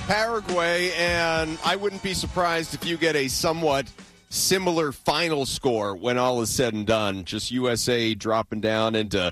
Paraguay, and I wouldn't be surprised if you get a somewhat similar final score when all is said and done. Just USA dropping down into,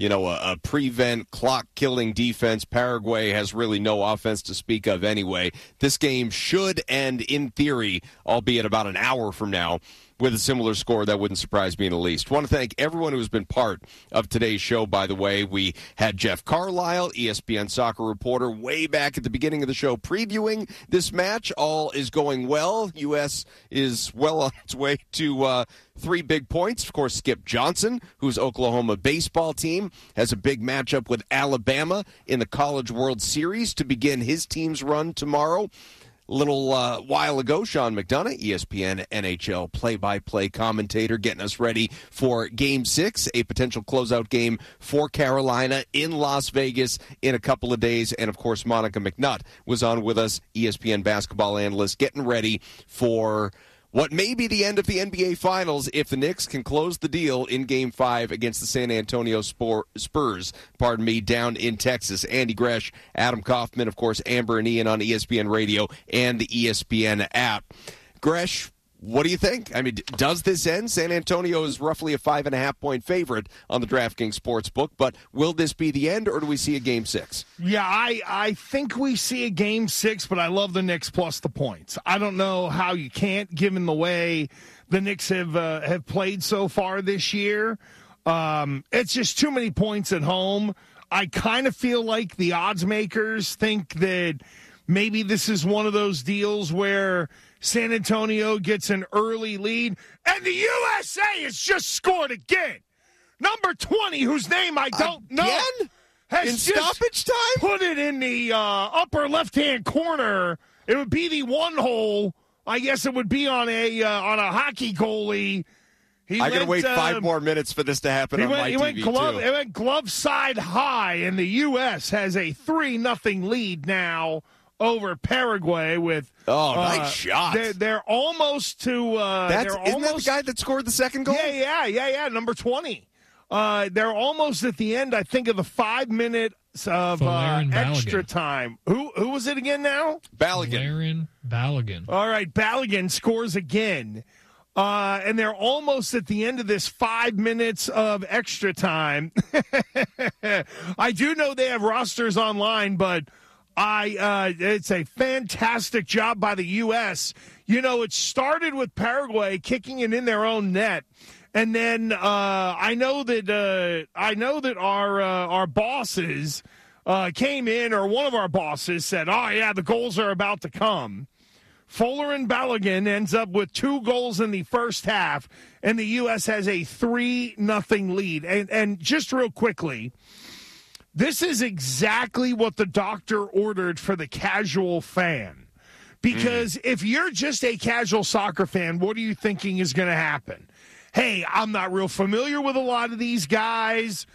a prevent clock-killing defense. Paraguay has really no offense to speak of anyway. This game should end, in theory, albeit about an hour from now, with a similar score. That wouldn't surprise me in the least. Want to thank everyone who has been part of today's show, by the way. We had Jeff Carlisle, ESPN soccer reporter, way back at the beginning of the show previewing this match. All is going well. U.S. is well on its way to 3 big points. Of course, Skip Johnson, whose Oklahoma baseball team has a big matchup with Alabama in the College World Series to begin his team's run tomorrow. A little while ago, Sean McDonough, ESPN NHL play-by-play commentator, getting us ready for Game 6, a potential closeout game for Carolina in Las Vegas in a couple of days. And, of course, Monica McNutt was on with us, ESPN basketball analyst, getting ready for what may be the end of the NBA Finals if the Knicks can close the deal in Game 5 against the San Antonio Spurs, down in Texas. Andy Gresh, Adam Kaufman, of course, Amber and Ian on ESPN Radio and the ESPN app. Gresh, what do you think? I mean, does this end? San Antonio is roughly a 5.5-point favorite on the DraftKings Sportsbook, but will this be the end, or do we see a Game 6? Yeah, I think we see a Game 6, but I love the Knicks plus the points. I don't know how you can't, given the way the Knicks have played so far this year. It's just too many points at home. I kind of feel like the odds makers think that maybe this is one of those deals where San Antonio gets an early lead, and the USA has just scored again. Number 20, whose name I don't know, has in just stoppage time put it in the upper left-hand corner. It would be the one hole. I guess it would be on a hockey goalie. I got to wait 5 more minutes for this to happen on my TV, too. It went glove side high, and the U.S. has a 3-0 lead now over Paraguay with nice shot. They're almost to isn't that the guy that scored the second goal? Yeah, number 20. They're almost at the end, I think, of the 5 minutes of extra time. Who was it again now? Balogun. Balogun. All right, Balogun scores again. And they're almost at the end of this 5 minutes of extra time. I do know they have rosters online, but it's a fantastic job by the U.S. It started with Paraguay kicking it in their own net, and then I know that our bosses came in, or one of our bosses said, "Oh yeah, the goals are about to come." Folarin Balogun ends up with 2 goals in the first half, and the U.S. has a 3-0 lead. And just real quickly, this is exactly what the doctor ordered for the casual fan. Because if you're just a casual soccer fan, what are you thinking is going to happen? Hey, I'm not real familiar with a lot of these guys.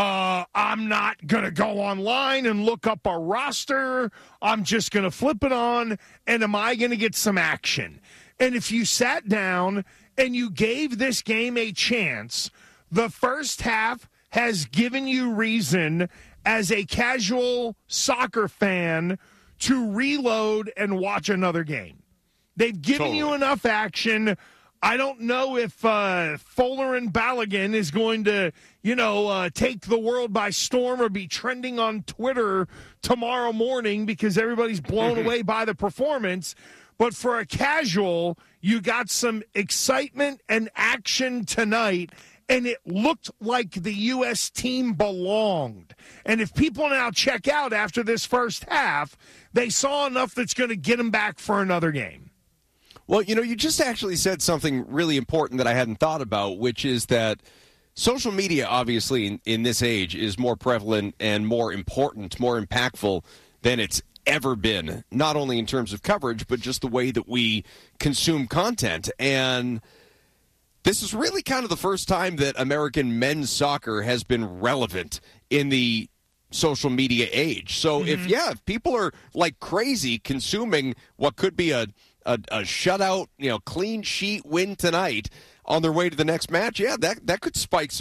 I'm not going to go online and look up a roster. I'm just going to flip it on, and am I going to get some action? And if you sat down and you gave this game a chance, the first half has given you reason as a casual soccer fan to reload and watch another game. They've given you enough action. I don't know if Folarin Balogun is going to, take the world by storm or be trending on Twitter tomorrow morning because everybody's blown away by the performance. But for a casual, you got some excitement and action tonight, and it looked like the U.S. team belonged. And if people now check out after this first half, they saw enough that's going to get them back for another game. Well, you just actually said something really important that I hadn't thought about, which is that social media, obviously, in this age is more prevalent and more important, more impactful than it's ever been, not only in terms of coverage, but just the way that we consume content. And this is really kind of the first time that American men's soccer has been relevant in the social media age. So if people are like crazy consuming what could be a shutout, clean sheet win tonight on their way to the next match, that could spike some